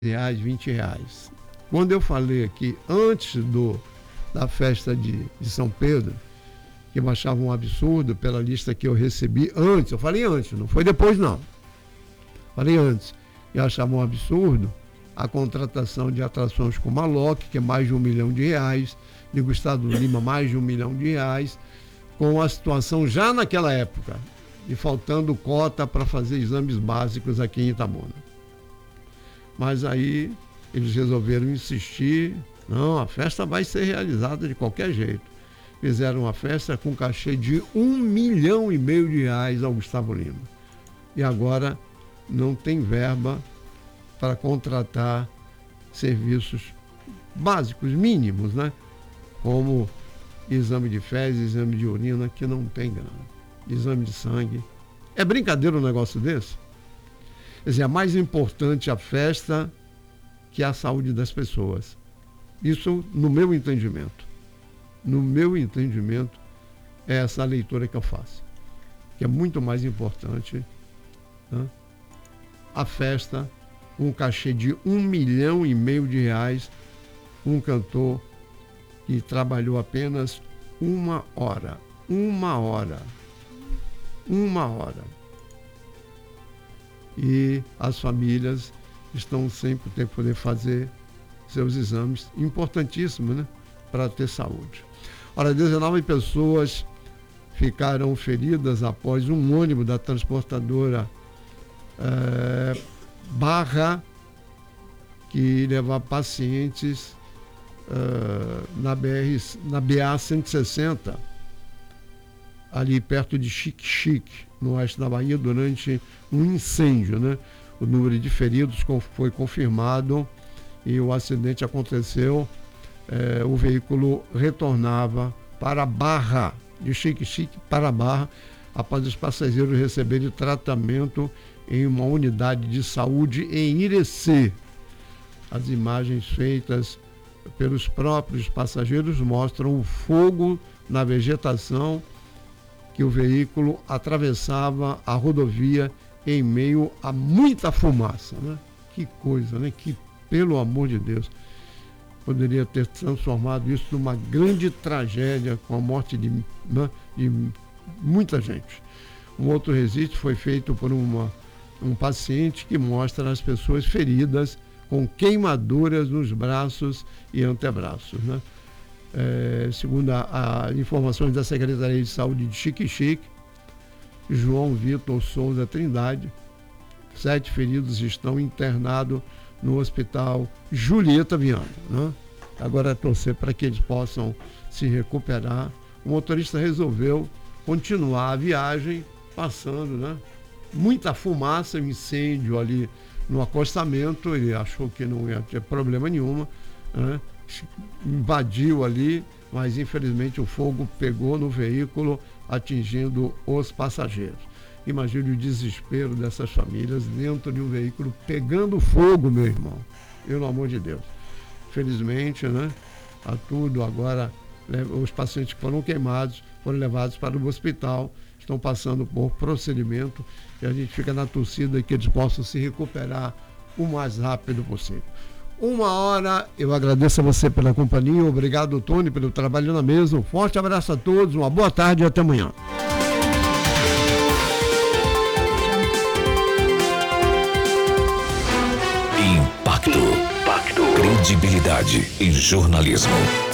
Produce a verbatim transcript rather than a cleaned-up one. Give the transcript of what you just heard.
reais, vinte reais. Quando eu falei aqui, antes do, da festa de, de São Pedro, que eu achava um absurdo pela lista que eu recebi antes, eu falei antes, não foi depois não. Falei antes, eu achava um absurdo a contratação de atrações como a Loki, que é mais de um milhão de reais, de Gustavo Lima, mais de um milhão de reais, com a situação já naquela época, e faltando cota para fazer exames básicos aqui em Itabuna. Mas aí eles resolveram insistir, não, a festa vai ser realizada de qualquer jeito. Fizeram uma festa com cachê de um milhão e meio de reais ao Gustavo Lima. E agora não tem verba para contratar serviços básicos, mínimos, né? Como exame de fezes, exame de urina, que não tem grana. Exame de sangue. É brincadeira um negócio desse? Quer dizer, é mais importante a festa que a saúde das pessoas. Isso no meu entendimento. No meu entendimento, é essa a leitura que eu faço. Que é muito mais importante, né, a festa, um cachê de um milhão e meio de reais, um cantor que trabalhou apenas uma hora. Uma hora. Uma hora. E as famílias estão sempre tendo que poder fazer seus exames, importantíssimos, né, para ter saúde. Ora, dezenove pessoas ficaram feridas após um ônibus da transportadora é, Barra, que levava pacientes é, na, B R, na B A cento e sessenta, ali perto de Xique-Xique, no oeste da Bahia, durante um incêndio, né? O número de feridos foi confirmado e o acidente aconteceu. É, o veículo retornava para a Barra, de Xique-Xique para a Barra, após os passageiros receberem tratamento em uma unidade de saúde em Irecê. As imagens feitas pelos próprios passageiros mostram o fogo na vegetação que o veículo atravessava a rodovia em meio a muita fumaça, né? Que coisa, né? Que, pelo amor de Deus, poderia ter transformado isso numa grande tragédia com a morte de, né, de muita gente. Um outro registro foi feito por uma, um paciente que mostra as pessoas feridas com queimaduras nos braços e antebraços, né? É, segundo as informações da Secretaria de Saúde de Xique-Xique, João Vitor Souza Trindade, sete feridos estão internados no Hospital Julieta Viana, né? Agora é torcer para que eles possam se recuperar. O motorista resolveu continuar a viagem, passando, né, muita fumaça, um incêndio ali no acostamento. Ele achou que não ia ter problema nenhuma, né? Invadiu ali, mas infelizmente o fogo pegou no veículo, atingindo os passageiros. Imagine o desespero dessas famílias dentro de um veículo pegando fogo, meu irmão. Pelo amor de Deus. Felizmente, né, a tudo agora, os pacientes que foram queimados foram levados para o hospital, estão passando por procedimento e a gente fica na torcida que eles possam se recuperar o mais rápido possível. Uma hora, eu agradeço a você pela companhia, obrigado, Tony, pelo trabalho na mesa, um forte abraço a todos, uma boa tarde e até amanhã. Impacto, Impacto, credibilidade e jornalismo.